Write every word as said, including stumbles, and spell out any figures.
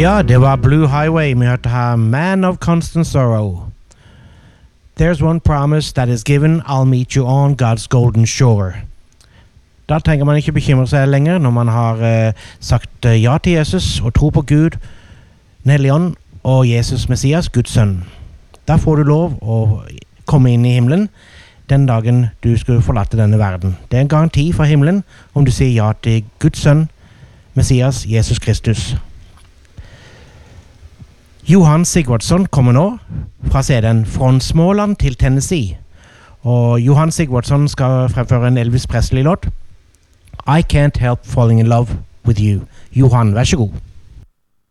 Ja, det var Blue Highway. Vi hørte her Man of Constant Sorrow. There's one promise that is given, I'll meet you on God's golden shore. Da trenger man ikke bekymre seg lenger når man har eh, sagt eh, ja til Jesus og tro på Gud, Den hellige ånd og Jesus Messias, Guds sønn. Da får du lov å komme inn i himmelen den dagen du skulle forlate denne verden. Det er en garanti fra himmelen om du sier ja til Guds sønn, Messias, Jesus Kristus. Johan Sigvardsson kommer nå fra C D-en Fra Småland til Tennessee. Og Johan Sigvardsson skal fremføre en Elvis Presley-låt. I can't help falling in love with you. Johan, vær så god.